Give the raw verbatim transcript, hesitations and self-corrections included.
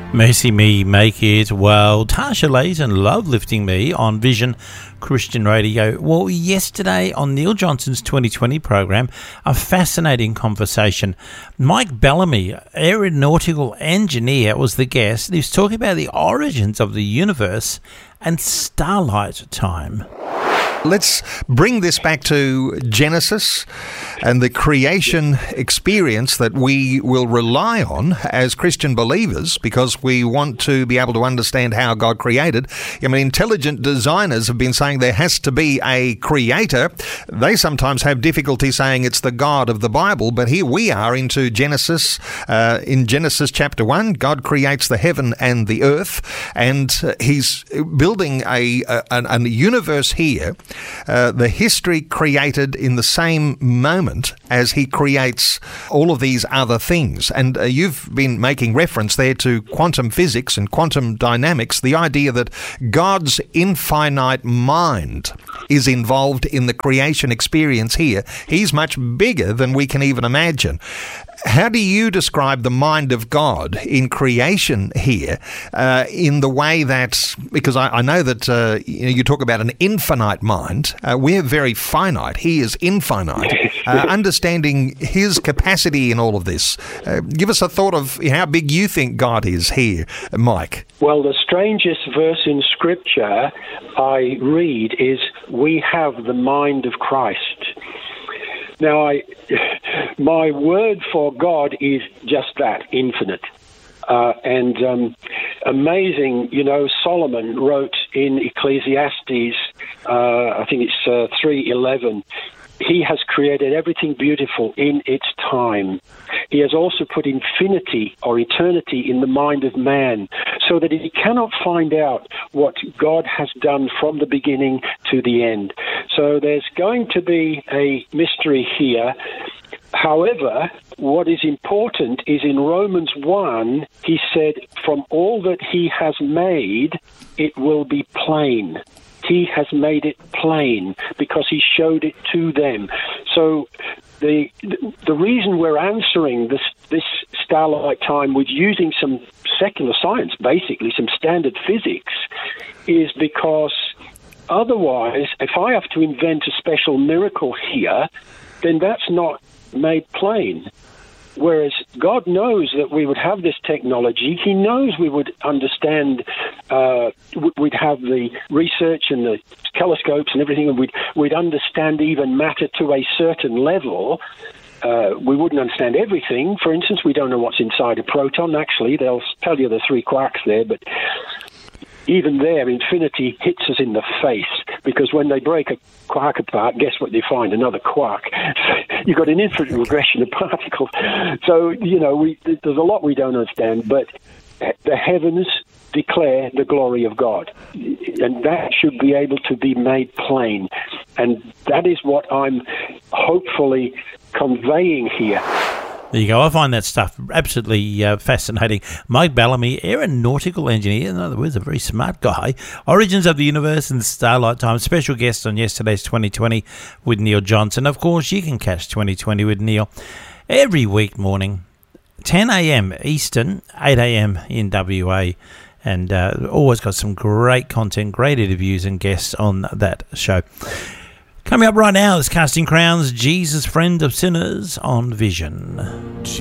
Mercy Me, Make It Well. Tasha Layton, Love Lifting Me on Vision Christian Radio. Well, yesterday on Neil Johnson's twenty twenty program, a fascinating conversation. Mike Bellamy, aeronautical engineer, was the guest. He was talking about the origins of the universe and starlight time. Let's bring this back to Genesis and the creation experience that we will rely on as Christian believers because we want to be able to understand how God created. I mean, intelligent designers have been saying there has to be a creator. They sometimes have difficulty saying it's the God of the Bible, but here we are into Genesis. Uh, in Genesis chapter one, God creates the heaven and the earth, and uh, he's building a, a, a universe here. Uh, the history created in the same moment as he creates all of these other things. And uh, you've been making reference there to quantum physics and quantum dynamics, the idea that God's infinite mind is involved in the creation experience here. He's much bigger than we can even imagine. How do you describe the mind of God in creation here uh, in the way that, because I, I know that uh, you, know, you talk about an infinite mind, uh, we're very finite, he is infinite. Uh, understanding his capacity in all of this, uh, give us a thought of how big you think God is here, Mike. Well, the strangest verse in Scripture I read is, we have the mind of Christ. Now, I, my word for God is just that, infinite. Uh, and um, amazing, you know, Solomon wrote in Ecclesiastes, uh, I think it's uh, three eleven, he has created everything beautiful in its time. He has also put infinity or eternity in the mind of man, so that he cannot find out what God has done from the beginning to the end. So there's going to be a mystery here. However, what is important is in Romans one, he said, from all that he has made, it will be plain. He has made it plain because he showed it to them. So the the reason we're answering this this starlight time with using some secular science, basically some standard physics, is because otherwise, if I have to invent a special miracle here, then that's not made plain. Whereas God knows that we would have this technology. He knows we would understand, uh, we'd have the research and the telescopes and everything, and we'd, we'd understand even matter to a certain level. Uh, we wouldn't understand everything. For instance, we don't know what's inside a proton. Actually, they'll tell you the three quarks there, but even there, infinity hits us in the face, because when they break a quark apart, guess what they find? Another quark. You've got an infinite regression of particles. So, you know, we, there's a lot we don't understand, but the heavens declare the glory of God, and that should be able to be made plain. And that is what I'm hopefully conveying here. There you go. I find that stuff absolutely uh, fascinating. Mike Bellamy, aeronautical engineer, in other words, a very smart guy. Origins of the Universe and Starlight Time. Special guest on yesterday's twenty twenty with Neil Johnson. Of course, you can catch twenty twenty with Neil every week morning, ten a.m. Eastern, eight a.m. in W A. And uh, always got some great content, great interviews and guests on that show. Coming up right now is Casting Crowns, Jesus, Friend of Sinners on Vision.